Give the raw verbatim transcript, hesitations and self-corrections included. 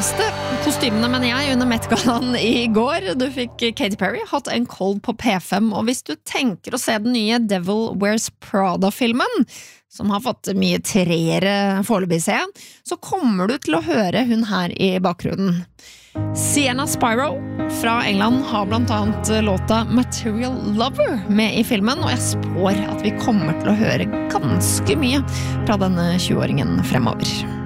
beste kostymene, mener jeg, under Met-gallaen i går. Du fikk Katy Perry, Hot and Cold på P fem, og hvis du tenker å se den nye Devil Wears Prada-filmen, som har fått mye treere foreløpig se, så kommer du til å høre hun her i bakgrunnen. Sienna Spyro fra England har blant annet låta Material Lover med i filmen, og jeg spår at vi kommer til å høre ganske mye fra denne tjueåringen fremover.